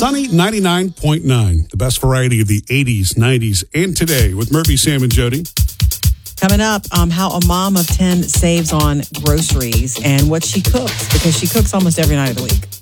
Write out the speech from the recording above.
Sunny 99.9, the best variety of the 80s, 90s, and today with Murphy, Sam, and Jody. Coming up, how a mom of 10 saves on groceries and what she cooks, because she cooks almost every night of the week.